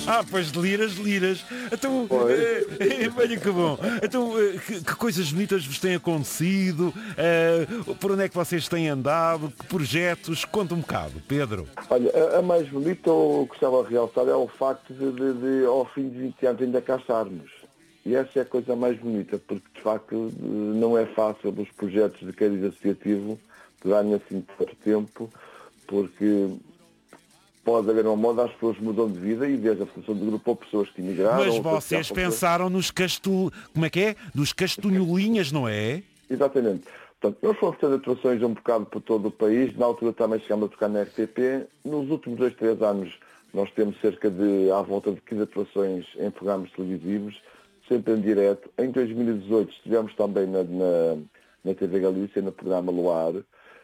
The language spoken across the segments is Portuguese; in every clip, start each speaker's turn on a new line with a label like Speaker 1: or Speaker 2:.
Speaker 1: Ah, pois de liras, de liras. Então,
Speaker 2: Pois.
Speaker 1: olha que bom. Então, que coisas bonitas vos têm acontecido? Por onde é que vocês têm andado? Que projetos? Conta um bocado, Pedro.
Speaker 2: Olha, a mais bonita, eu gostava de realçar, é o facto de, ao fim de 20 anos ainda cá estarmos. E essa é a coisa mais bonita, porque de facto não é fácil os projetos de cariz associativo durarem assim tanto tempo, porque pode haver uma moda, as pessoas mudam de vida e desde a função do grupo ou pessoas que emigraram.
Speaker 1: Mas
Speaker 2: Outras que já
Speaker 1: vocês
Speaker 2: foram.
Speaker 1: pensaram nos como é que é? Dos castunholinhas, não é?
Speaker 2: Exatamente. Portanto, nós fomos tendo atuações um bocado por todo o país, na altura também chegámos a tocar na RTP. Nos últimos 2, 3 anos nós temos cerca de, à volta de 15 atuações em programas televisivos, sempre em direto. Em 2018 estivemos também na TV Galícia, no programa Luar.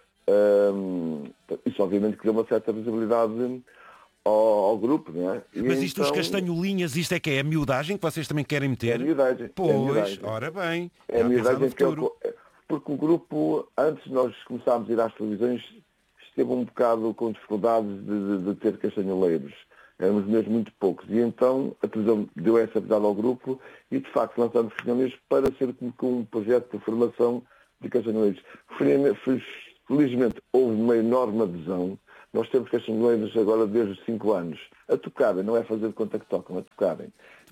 Speaker 2: Isso obviamente que deu uma certa visibilidade ao grupo, não é? E
Speaker 1: Mas isto, os
Speaker 2: então,
Speaker 1: castanholinhas, isto é que é a miudagem que vocês também querem
Speaker 2: é
Speaker 1: meter?
Speaker 2: a miudagem.
Speaker 1: Pois,
Speaker 2: É a miudagem.
Speaker 1: ora bem.
Speaker 2: É a
Speaker 1: a pensar no
Speaker 2: miudagem que é
Speaker 1: futuro.
Speaker 2: porque o grupo, antes de nós começarmos a ir às televisões, esteve um bocado com dificuldades de ter castanholeiros. Éramos mesmo muito poucos. E então a televisão deu essa habilidade ao grupo e, de facto, lançamos castanholeiros para ser como um projeto de formação de castanholeiros. Felizmente, houve uma enorme adesão. Nós temos castanholeiros agora desde os 5 anos. A tocarem, não é fazer de conta que tocam, a tocarem.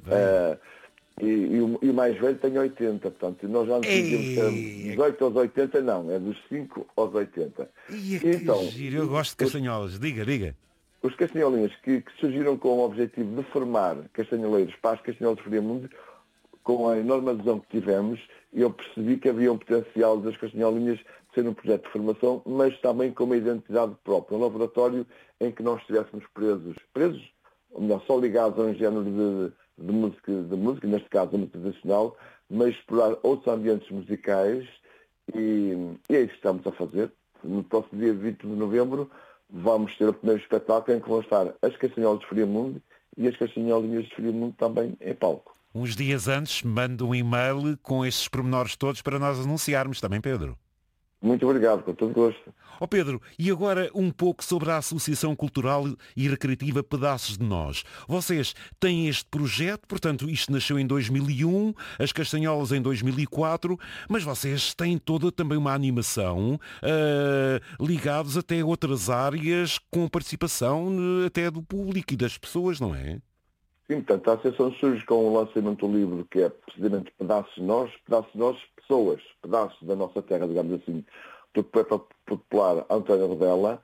Speaker 2: E o mais velho tem 80, portanto, nós já nos dizemos que é dos 18 aos 80, não, é dos 5 aos 80.
Speaker 1: Ia,
Speaker 2: E
Speaker 1: que
Speaker 2: então,
Speaker 1: giro, eu gosto de castanholas. Diga, diga.
Speaker 2: os castanholinhas que surgiram com o objetivo de formar castanholeiros para as castanholas de Friamundo, com a enorme adesão que tivemos, eu percebi que havia um potencial das castanholinhas ser um projeto de formação, mas também com uma identidade própria, um laboratório em que nós estivéssemos presos, ou melhor, só ligados a um género de música, neste caso a música tradicional, mas explorar outros ambientes musicais e é isso que estamos a fazer. No próximo dia 20 de novembro vamos ter o primeiro espetáculo em que vão estar as Castanholas de Friamundo e as Castanholinhas de Friamundo também em palco.
Speaker 1: Uns dias antes, manda um e-mail com esses pormenores todos para nós anunciarmos também, Pedro.
Speaker 2: Muito obrigado, com todo gosto.
Speaker 1: Ó Pedro, e agora um pouco sobre a Associação Cultural e Recreativa Pedaços de Nós. Vocês têm este projeto, portanto, isto nasceu em 2001, as Castanholas em 2004, mas vocês têm toda também uma animação ligados até a outras áreas com participação até do público e das pessoas, não é?
Speaker 2: Sim, portanto, a Associação surge com o lançamento do livro que é precisamente Pedaços de Nós, pessoas, pedaços da nossa terra, digamos assim, do poeta popular António Rebela.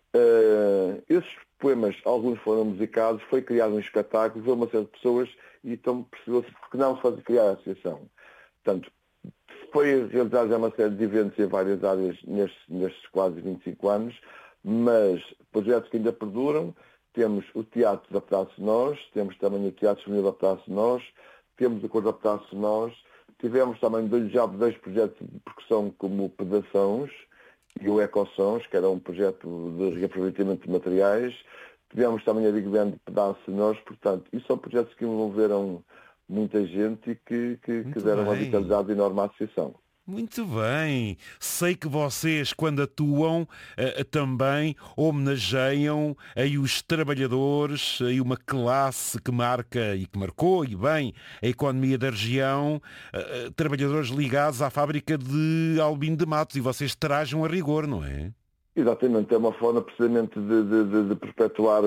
Speaker 2: Esses poemas, alguns foram musicados, foi criado um espetáculo, veio uma série de pessoas e então percebeu-se porque não fazer criar a associação. Portanto, foi realizada já uma série de eventos em várias áreas nestes quase 25 anos, mas projetos que ainda perduram. Temos o Teatro da Pedaços de Nós, temos também o Teatro Juvenil da Pedaços de Nós, temos o Cor da Pedaços de Nós, tivemos também dois projetos de percussão como o Pedações e o Ecossons, que era um projeto de reaproveitamento de materiais, tivemos também a Big Band de Pedaços de Nós, portanto, e são projetos que envolveram muita gente e que deram uma vitalidade enorme à associação.
Speaker 1: Muito bem. Sei que vocês, quando atuam, também homenageiam aí os trabalhadores, aí uma classe que marca e que marcou, e bem, a economia da região, trabalhadores ligados à fábrica de Albino de Matos, e vocês trajam a rigor, não é?
Speaker 2: Exatamente, é uma forma precisamente de perpetuar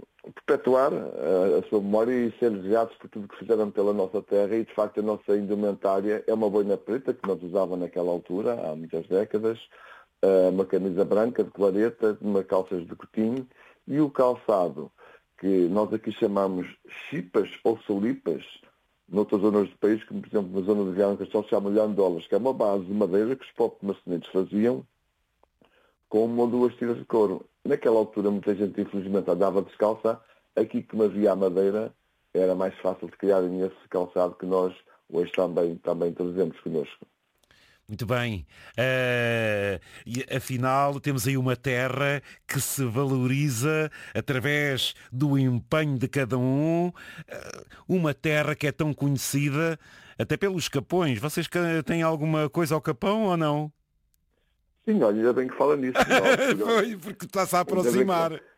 Speaker 2: a sua memória e ser gratos por tudo que fizeram pela nossa terra e de facto a nossa indumentária é uma boina preta que nós usávamos naquela altura, há muitas décadas, uma camisa branca de clareta, uma calças de cotinho e o calçado que nós aqui chamamos chipas ou solipas, noutras zonas do país, como por exemplo na zona de Viana do Castelo se chama lhandolas, que é uma base de madeira que os próprios marcenetes faziam com uma ou duas tiras de couro. Naquela altura muita gente infelizmente andava descalça, aqui como havia a madeira era mais fácil de criarem esse calçado que nós hoje também trazemos connosco.
Speaker 1: Muito bem. E, afinal, temos aí uma terra que se valoriza através do empenho de cada um, uma terra que é tão conhecida até pelos capões. Vocês têm alguma coisa ao capão ou não?
Speaker 2: Sim, olha, ainda bem que fala nisso.
Speaker 1: Foi, porque está-se a aproximar.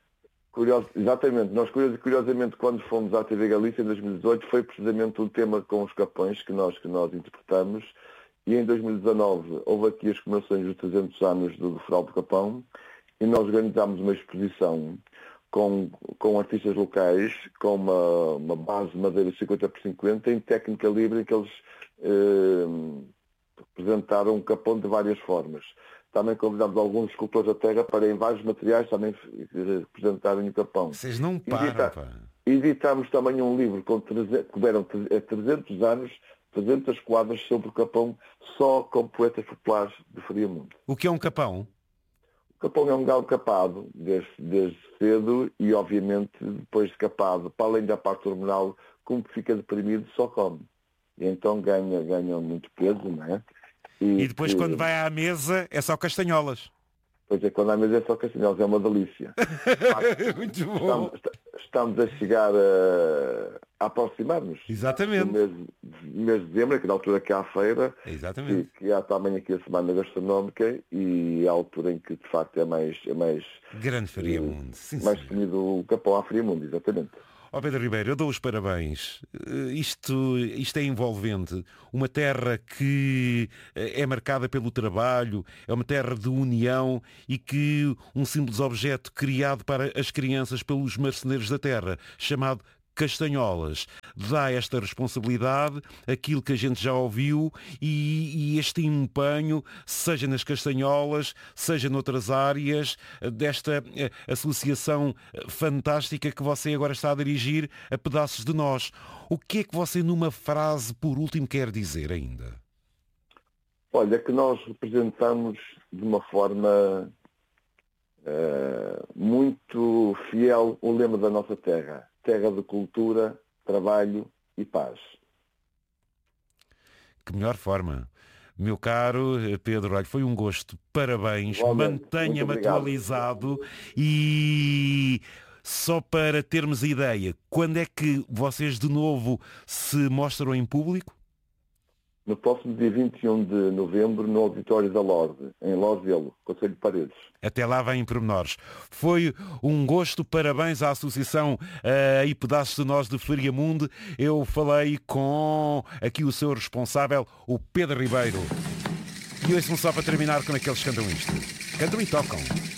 Speaker 2: Exatamente. Nós, curiosamente, quando fomos à TV Galícia em 2018, foi precisamente um tema com os capões que nós interpretamos. E em 2019 houve aqui as comemorações dos 300 anos do Festival do Capão e nós organizámos uma exposição com artistas locais, com uma base de madeira 50x50 em técnica livre, em que eles apresentaram um capão de várias formas. Também convidámos alguns escultores da terra para, em vários materiais, também representarem o capão.
Speaker 1: Vocês não param, pá.
Speaker 2: Editámos também um livro que houveram 300 anos, 300 quadros sobre o capão, só com poetas populares de Friamundo.
Speaker 1: O que é um capão?
Speaker 2: O capão é um galo capado, desde cedo, e obviamente depois de capado, para além da parte hormonal, como fica deprimido, só come. E então ganha muito peso, não é?
Speaker 1: E depois quando vai à mesa é só castanholas.
Speaker 2: Pois é, quando à mesa é só castanholas, é uma delícia.
Speaker 1: Muito bom.
Speaker 2: Estamos a chegar a aproximar-nos.
Speaker 1: Exatamente.
Speaker 2: Do mês de dezembro, que é na altura que há a feira.
Speaker 1: Exatamente.
Speaker 2: Que há também aqui a Semana Gastronómica e é a altura em que de facto é mais
Speaker 1: Grande Friamundo.
Speaker 2: Mais temido o capão à Friamundo, exatamente.
Speaker 1: Pedro Ribeiro, eu dou os parabéns. Isto é envolvente. Uma terra que é marcada pelo trabalho, é uma terra de união e que um simples objeto criado para as crianças pelos marceneiros da terra, chamado castanholas, dá esta responsabilidade, aquilo que a gente já ouviu e este empenho, seja nas castanholas, seja noutras áreas, desta associação fantástica que você agora está a dirigir a pedaços de nós. O que é que você, numa frase, por último, quer dizer ainda?
Speaker 2: Olha, que nós representamos de uma forma muito fiel o lema da nossa terra. Terra de cultura, trabalho e paz.
Speaker 1: Que melhor forma. Meu caro Pedro, olha, foi um gosto. Parabéns. Mantenha-me atualizado. E só para termos a ideia, quando é que vocês de novo se mostram em público?
Speaker 2: No próximo dia 21 de novembro, no auditório da Lorde, em Lordelo, Concelho de Paredes.
Speaker 1: Até lá vem pormenores. Foi um gosto, parabéns à Associação e Pedaços de Nós de Friamundo. Eu falei com aqui o seu responsável, o Pedro Ribeiro. E ouçam só para terminar como é que eles cantam isto. Cantam e tocam.